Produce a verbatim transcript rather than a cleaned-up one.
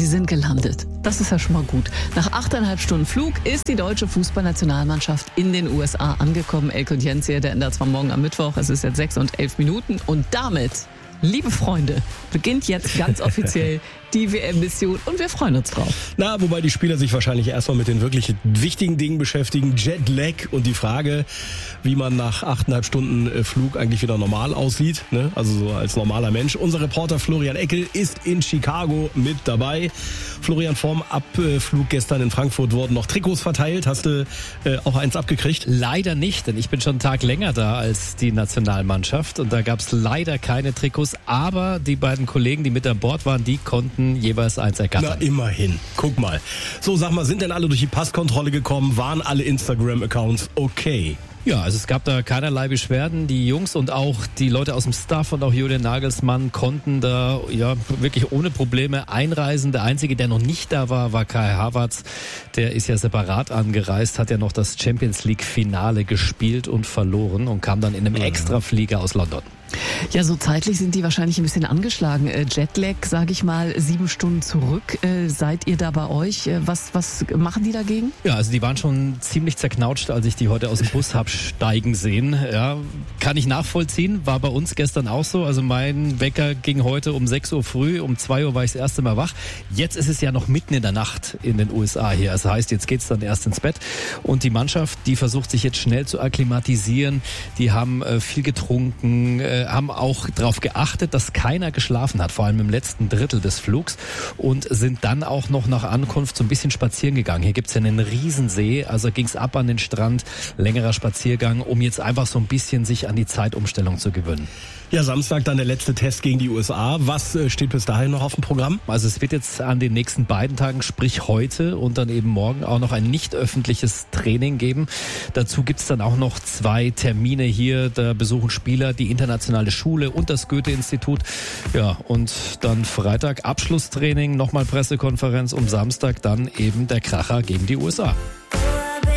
Sie sind gelandet. Das ist ja schon mal gut. Nach achteinhalb Stunden Flug ist die deutsche Fußballnationalmannschaft in den U S A angekommen. Elke und Jens hier, der ändert zwar morgen am Mittwoch, es ist jetzt sechs und elf Minuten. Und damit, liebe Freunde, beginnt jetzt ganz offiziell die W M-Mission und wir freuen uns drauf. Na, wobei die Spieler sich wahrscheinlich erstmal mit den wirklich wichtigen Dingen beschäftigen. Jetlag und die Frage, wie man nach achteinhalb Stunden Flug eigentlich wieder normal aussieht, ne? Also so als normaler Mensch. Unser Reporter Florian Eckel ist in Chicago mit dabei. Florian, vorm Abflug gestern in Frankfurt wurden noch Trikots verteilt. Hast du äh, auch eins abgekriegt? Leider nicht, denn ich bin schon einen Tag länger da als die Nationalmannschaft und da gab es leider keine Trikots, aber die beiden Kollegen, die mit an Bord waren, die konnten jeweils eins ergattern. Na, immerhin. Guck mal. So, sag mal, sind denn alle durch die Passkontrolle gekommen? Waren alle Instagram-Accounts okay? Ja, also es gab da keinerlei Beschwerden. Die Jungs und auch die Leute aus dem Staff und auch Julian Nagelsmann konnten da ja wirklich ohne Probleme einreisen. Der Einzige, der noch nicht da war, war Kai Havertz. Der ist ja separat angereist, hat ja noch das Champions League-Finale gespielt und verloren und kam dann in einem Extraflieger aus London. Ja, so zeitlich sind die wahrscheinlich ein bisschen angeschlagen. Äh, Jetlag, sage ich mal, sieben Stunden zurück. Äh, seid ihr da bei euch? Äh, was, was machen die dagegen? Ja, also die waren schon ziemlich zerknautscht, als ich die heute aus dem Bus hab steigen sehen. Ja, kann ich nachvollziehen, war bei uns gestern auch so. Also mein Wecker ging heute um sechs Uhr früh, um zwei Uhr war ich das erste Mal wach. Jetzt ist es ja noch mitten in der Nacht in den U S A hier. Das heißt, jetzt geht's dann erst ins Bett. Und die Mannschaft, die versucht sich jetzt schnell zu akklimatisieren. Die haben äh, viel getrunken, äh, haben auch darauf geachtet, dass keiner geschlafen hat, vor allem im letzten Drittel des Flugs und sind dann auch noch nach Ankunft so ein bisschen spazieren gegangen. Hier gibt's ja einen Riesensee, also ging's ab an den Strand, längerer Spaziergang, um jetzt einfach so ein bisschen sich an die Zeitumstellung zu gewöhnen. Ja, Samstag dann der letzte Test gegen die U S A. Was äh, steht bis dahin noch auf dem Programm? Also es wird jetzt an den nächsten beiden Tagen, sprich heute und dann eben morgen auch noch ein nicht öffentliches Training geben. Dazu gibt's dann auch noch zwei Termine hier. Da besuchen Spieler die internationale Schule und das Goethe-Institut. Ja, und dann Freitag Abschlusstraining, nochmal Pressekonferenz, um Samstag dann eben der Kracher gegen die U S A.